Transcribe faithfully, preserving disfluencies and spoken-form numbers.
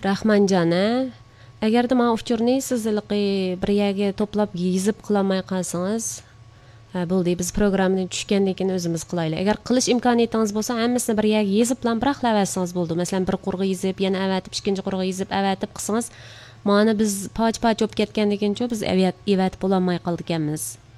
Rahmanjon, agarda men uchurni sizlarga bir yerga to'plab yezib qilolmay qolsangiz, bo'ldi, biz programmani tushgandan keyin o'zimiz qilaylik. Agar qilish imkoniyatingiz bo'lsa, hammasini bir yerga yezib bilan biraqlaversangiz bo'ldi. Masalan, bir qurg'a yezib, yana avatib, ikkinchi qurg'a yezib, avatib qilsangiz, mana biz poch-poch bo'lib ketgandan keyin biz avat avat bo'lolmay qoldik ekanmiz.